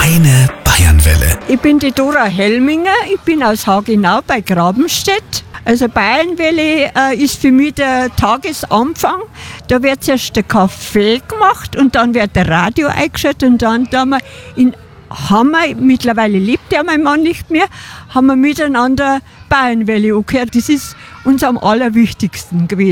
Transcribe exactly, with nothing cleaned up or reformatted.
Kleine Bayernwelle. Ich bin die Dora Helminger, ich bin aus Hagenau bei Grabenstedt. Also Bayernwelle äh, ist für mich der Tagesanfang. Da wird zuerst der Kaffee gemacht und dann wird der Radio eingeschaltet und dann da wir in Hammer, mittlerweile lebt ja mein Mann nicht mehr, haben wir miteinander Bayernwelle angehört. Das ist uns am allerwichtigsten gewesen.